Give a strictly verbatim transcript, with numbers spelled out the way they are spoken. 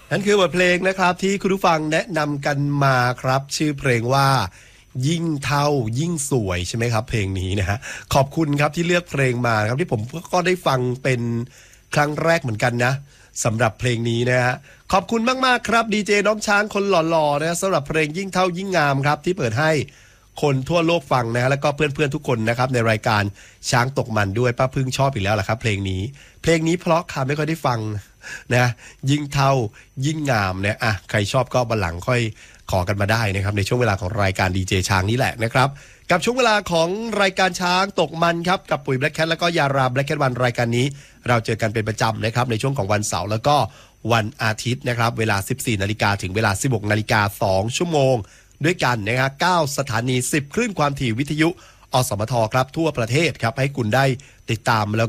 นั่นคือบทเพลงนะครับที่คุณผู้ฟังแนะนำกันมาครับชื่อเพลงว่ายิ่งเท่ายิ่งสวยใช่ไหมครับเพลงนี้นะฮะขอบคุณครับที่เลือกเพลงมาครับที่ผมก็ได้ฟังเป็นครั้งแรกเหมือนกันนะสำหรับเพลงนี้นะฮะขอบคุณมากๆครับดีเจน้องช้างคนหล่อๆนะสำหรับเพลงยิ่งเท่ายิ่งงามครับที่เปิดให้คนทั่วโลกฟังนะแล้วก็เพื่อนๆทุกคนนะครับในรายการช้างตกมันด้วยป้าพึ่งชอบอีกแล้วล่ะครับเพลงนี้เพลงนี้เพราะค่ะไม่ค่อยได้ฟังนะยิ่งเท่ายิ่งงามเนี่ยอ่ะใครชอบก็บันหลังค่อยขอกันมาได้นะครับในช่วงเวลาของรายการดีเจช้างนี้แหละนะครับกับช่วงเวลาของรายการช้างตกมันครับกับปุ๋ยแบล็คแคทแล้วก็ยาราแบล็คแคทวันรายการนี้เราเจอกันเป็นประจำนะครับในช่วงของวันเสาร์แล้วก็วันอาทิตย์นะครับเวลา สิบสี่นาฬิกาถึงเวลา สิบหกนาฬิกาสองชั่วโมงด้วยกันนะครับเก้าสถานีสิบคลื่นความถี่วิทยุอสมทครับทั่วประเทศครับให้คุณได้ติดตามแล้ว